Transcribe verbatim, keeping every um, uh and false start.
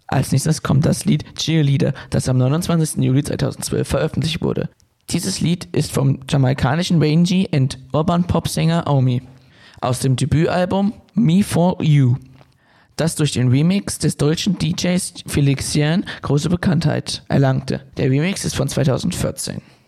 Als nächstes kommt das Lied Cheerleader, das am neunundzwanzigsten Juli zweitausendzwölf veröffentlicht wurde. Dieses Lied ist vom jamaikanischen R and B und Urban Pop Sänger Omi aus dem Debütalbum Me For You, das durch den Remix des deutschen D Js Felix Jähn große Bekanntheit erlangte. Der Remix ist von zweitausendvierzehn.